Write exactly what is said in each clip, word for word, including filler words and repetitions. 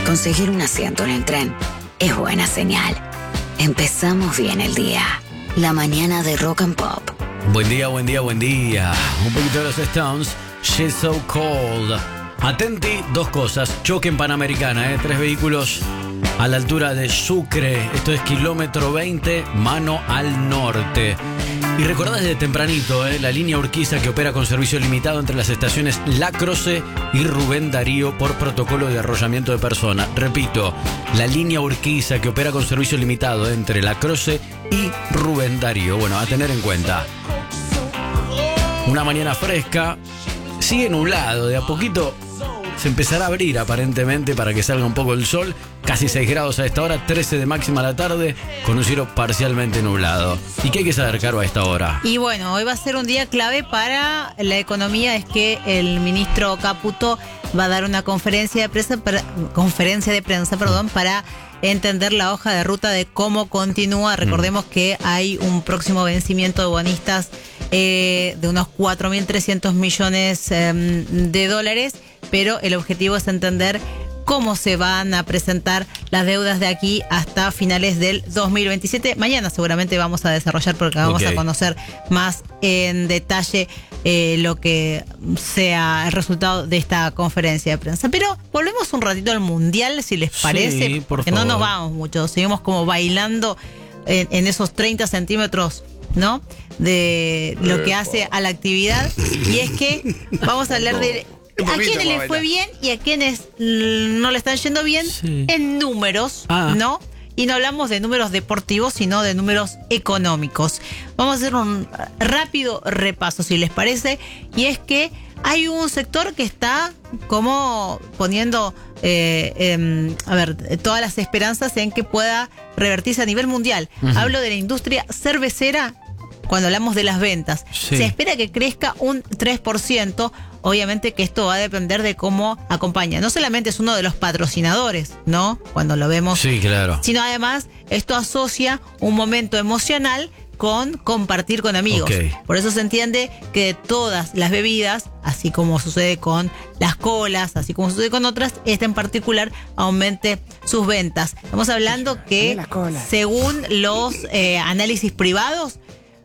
conseguir un asiento en el tren es buena señal. Empezamos bien el día. La mañana de Rock and Pop. Buen día, buen día, buen día. Un poquito de los Stones. She's So Cold. Atenti, dos cosas. Choque en Panamericana, ¿eh? Tres vehículos a la altura de Sucre. Esto es kilómetro veinte, mano al norte. Y recordá desde tempranito, ¿eh? La línea Urquiza que opera con servicio limitado entre las estaciones La Croce y Rubén Darío por protocolo de arrollamiento de personas. Repito, la línea Urquiza que opera con servicio limitado entre La Croce y Rubén Darío. Bueno, a tener en cuenta. Una mañana fresca, sigue nublado, de a poquito se empezará a abrir aparentemente para que salga un poco el sol. Casi seis grados a esta hora, trece de máxima a la tarde, con un cielo parcialmente nublado. ¿Y qué hay que saber, Caro, a esta hora? Y bueno, hoy va a ser un día clave para la economía. Es que el ministro Caputo va a dar una conferencia de prensa, para, conferencia de prensa, perdón, para entender la hoja de ruta de cómo continúa. Recordemos mm. que hay un próximo vencimiento de bonistas eh, de unos cuatro mil trescientos millones eh, de dólares, pero el objetivo es entender cómo se van a presentar las deudas de aquí hasta finales del dos mil veintisiete. Mañana seguramente vamos a desarrollar porque vamos okay. a conocer más en detalle eh, lo que sea el resultado de esta conferencia de prensa. Pero volvemos un ratito al Mundial, si les parece, sí, por porque favor. No nos vamos mucho, seguimos como bailando en, en esos treinta centímetros, ¿no? De lo que hace a la actividad. Y es que vamos a hablar de a quienes les fue bien y a quienes no le están yendo bien sí. en números, ah. ¿no? Y no hablamos de números deportivos, sino de números económicos. Vamos a hacer un rápido repaso, si les parece. Y es que hay un sector que está como poniendo, eh, eh, a ver, todas las esperanzas en que pueda revertirse a nivel mundial. Uh-huh. Hablo de la industria cervecera. Cuando hablamos de las ventas, sí. se espera que crezca un tres por ciento. Obviamente que esto va a depender de cómo acompaña. No solamente es uno de los patrocinadores, ¿no? Cuando lo vemos. Sí, claro. Sino además, esto asocia un momento emocional con compartir con amigos. Okay. Por eso se entiende que todas las bebidas, así como sucede con las colas, así como sucede con otras, esta en particular aumente sus ventas. Estamos hablando que, según los eh, análisis privados,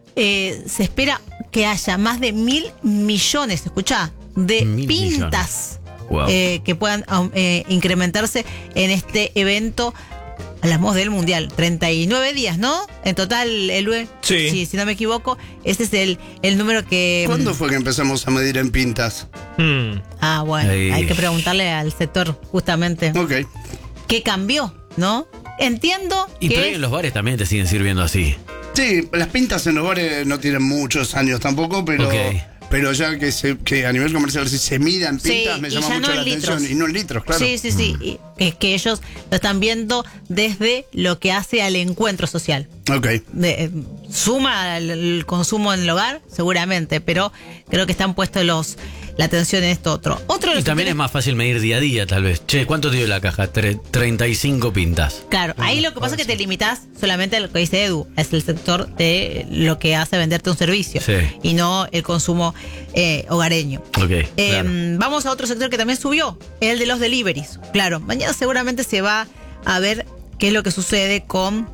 Eh, se espera que haya más de mil millones, escuchá, de mil pintas wow. eh, que puedan eh, incrementarse en este evento. Hablamos del Mundial, treinta y nueve días, ¿no? En total, el sí. sí, si no me equivoco, ese es el, el número que... ¿Cuándo fue que empezamos a medir en pintas? Hmm. Ah, bueno, Ay. hay que preguntarle al sector, justamente. Ok. ¿Qué cambió, no? Entiendo y que... pero en los bares también te siguen sirviendo así. Sí, las pintas en los bares no tienen muchos años tampoco, pero okay. pero ya que se, que a nivel comercial si se midan pintas sí, me llama mucho no la litros. atención. Y no en litros, claro. Sí, sí, sí. Mm. Y es que ellos lo están viendo desde lo que hace al encuentro social. Ok. De, eh, ¿Suma el, el consumo en el hogar? Seguramente, pero creo que están puestos los... la atención en esto otro. Otro y también tiene... es más fácil medir día a día, tal vez. Che, ¿cuánto te dio la caja? Tre- treinta y cinco pintas. Claro, ahí lo que pasa es que te limitás solamente a lo que dice Edu. Es el sector de lo que hace venderte un servicio. Sí. Y no el consumo eh, hogareño. Ok, eh, claro. Vamos a otro sector que también subió. El de los deliveries. Claro, mañana seguramente se va a ver qué es lo que sucede con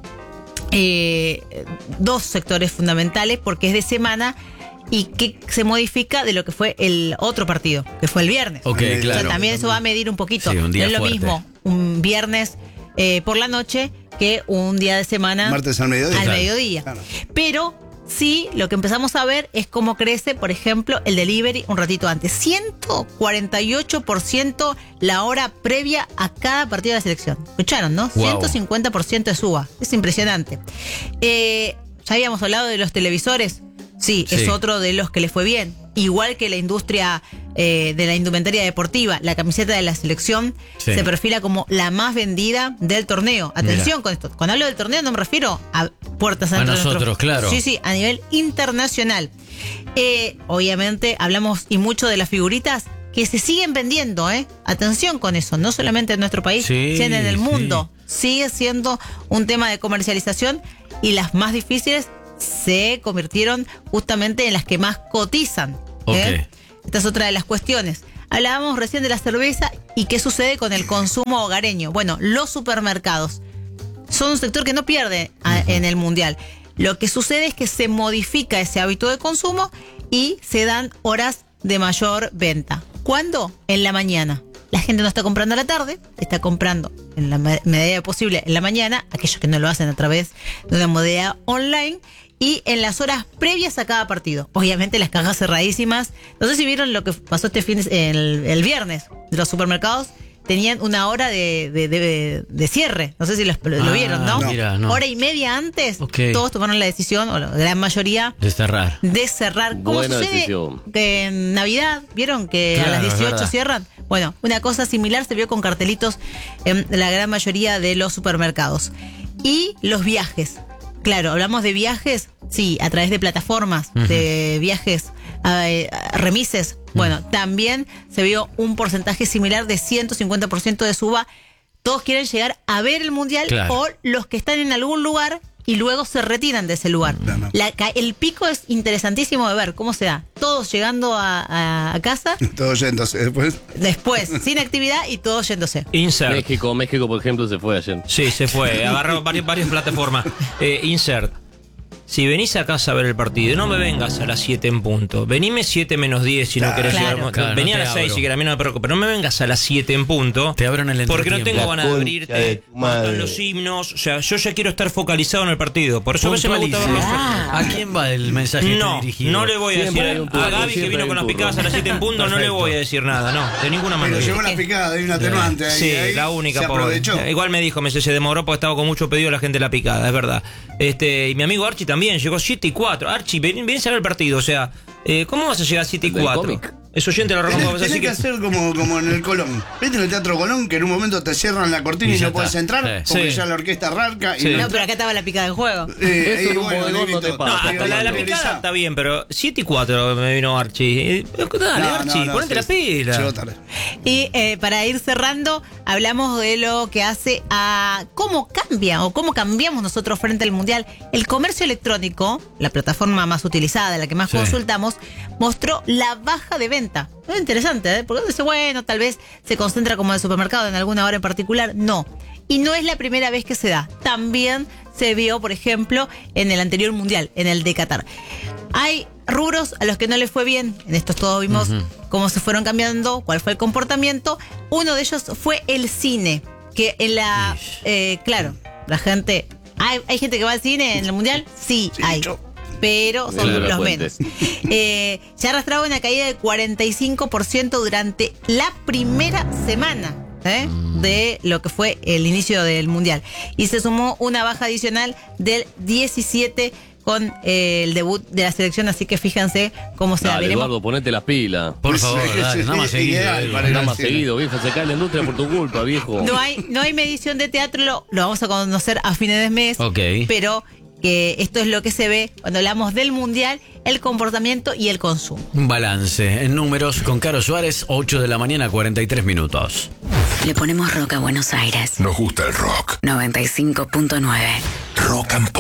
eh, dos sectores fundamentales, porque es de semana y que se modifica de lo que fue el otro partido, que fue el viernes. Ok, claro. O sea, también eso va a medir un poquito. Sí, un día no es lo fuerte. mismo un viernes eh, por la noche que un día de semana. Martes al mediodía. Al Claro. mediodía. Claro. Pero sí, lo que empezamos a ver es cómo crece, por ejemplo, el delivery un ratito antes. ciento cuarenta y ocho por ciento la hora previa a cada partido de la selección. ¿Escucharon, no? Wow. ciento cincuenta por ciento de suba. Es impresionante. Eh, ya habíamos hablado de los televisores. Sí, Sí. es otro de los que le fue bien. Igual que la industria eh, de la indumentaria deportiva, la camiseta de la selección Sí. se perfila como la más vendida del torneo. Atención Mira. con esto. Cuando hablo del torneo no me refiero a puertas A adentro de nosotros, nuestro- claro. Sí, sí, a nivel internacional. Eh, obviamente hablamos y mucho de las figuritas que se siguen vendiendo, ¿eh? Atención con eso, no solamente en nuestro país, Sí, sino en el sí. mundo. Sigue siendo un tema de comercialización y las más difíciles se convirtieron justamente en las que más cotizan. ¿eh? Ok. Esta es otra de las cuestiones. Hablábamos recién de la cerveza y qué sucede con el consumo hogareño. Bueno, los supermercados son un sector que no pierde a, en el mundial. Lo que sucede es que se modifica ese hábito de consumo y se dan horas de mayor venta. ¿Cuándo? En la mañana. La gente no está comprando a la tarde, está comprando en la medida posible en la mañana, aquellos que no lo hacen a través de una modalidad online, y en las horas previas a cada partido. Obviamente las cajas cerradísimas. No sé si vieron lo que pasó este fin de, el, el viernes. Los supermercados tenían una hora de, de, de, de cierre. No sé si lo, lo ah, vieron, ¿no? Mira, no. Hora y media antes, okay. Todos tomaron la decisión, o la gran mayoría, de cerrar. De cerrar. ¿Cómo Buena sucede decisión. Que en Navidad, ¿vieron que claro, a las dieciocho verdad. cierran? Bueno, una cosa similar se vio con cartelitos en la gran mayoría de los supermercados. Y los viajes. Claro, hablamos de viajes, sí, a través de plataformas, uh-huh. de viajes, eh, remises. Bueno, uh-huh. También se vio un porcentaje similar de ciento cincuenta por ciento de suba. Todos quieren llegar a ver el mundial, claro. O los que están en algún lugar y luego se retiran de ese lugar. No, no. La, el pico es interesantísimo de ver cómo se da. Todos llegando a, a, a casa. Todos yéndose después. Después, sin actividad y todos yéndose. Insert. México, México, por ejemplo, se fue ayer. Sí, se fue. Agarró varias, varias plataformas. Eh, insert. Si venís a casa a ver el partido, no me vengas a las siete en punto. Venime siete menos diez si claro, no querés claro, llegar. Claro, Vení no a las seis abro. si querés, a mí no me preocupa. Pero no me vengas a las siete en punto. Te abro en el porque no tengo ganas de abrirte. De con los himnos. O sea, yo ya quiero estar focalizado en el partido. Por eso a veces me gusta verlo. Ah. ¿A quién va el mensaje no, dirigido? No le voy a siempre decir a, a Gaby que vino con las picadas a las siete en punto. No le voy a decir nada, no. De ninguna manera. Pero llegó la picada, hay una atenuante ahí. Sí, ahí la única, se aprovechó. Pobre. Igual me dijo, me se demoró porque estaba con mucho pedido la gente de la picada, es verdad. Este, y mi amigo Archie también llegó siete y cuatro. Archie, ven, ven a ver el partido, o sea, eh, ¿cómo vas a llegar a siete y cuatro? Es oyente de la Tenés, Roca. tenés Así que que hacer como, como en el Colón. ¿Viste en el Teatro Colón que en un momento te cierran la cortina y, y no puedes entrar? Sí. Porque sí. Ya la orquesta arranca. Sí. Y no, pero acá estaba la picada en juego. Eh, Eso y bueno, bodegón no te pasa. No, hasta la, la picada está bien, pero siete y cuatro me vino Archie. Dale, no, Archie, no, no, ponete sí, la pila. Llegó tarde. Y eh, para ir cerrando, hablamos de lo que hace a cómo cambia o cómo cambiamos nosotros frente al mundial. El comercio electrónico, la plataforma más utilizada, la que más sí. consultamos, mostró la baja de venta. Es interesante, ¿eh? Porque uno dice, bueno, tal vez se concentra como en el supermercado en alguna hora en particular. No. Y no es la primera vez que se da. También se vio, por ejemplo, en el anterior mundial, en el de Qatar. Hay rubros a los que no les fue bien. En estos todos vimos uh-huh. cómo se fueron cambiando, cuál fue el comportamiento. Uno de ellos fue el cine. Que en la... Eh, claro, la gente... ¿hay, ¿Hay gente que va al cine en el mundial? Sí, sí hay. Yo. Pero son claro, los menos. Eh, se arrastraba una caída del cuarenta y cinco por ciento durante la primera semana ¿eh? de lo que fue el inicio del mundial. Y se sumó una baja adicional del diecisiete por ciento con eh, el debut de la selección, así que fíjense cómo se da. Dale, Eduardo, ponete las pilas. Por favor, dale, nada más seguido. Nada más seguido, viejo, se cae la industria por tu culpa, viejo. No hay, no hay medición de teatro, lo, lo vamos a conocer a fines de mes, okay. Pero que esto es lo que se ve cuando hablamos del mundial, el comportamiento y el consumo. Un balance en números con Caro Suárez, ocho de la mañana, cuarenta y tres minutos. Le ponemos rock a Buenos Aires. Nos gusta el rock. noventa y cinco punto nueve. Rock and Pop.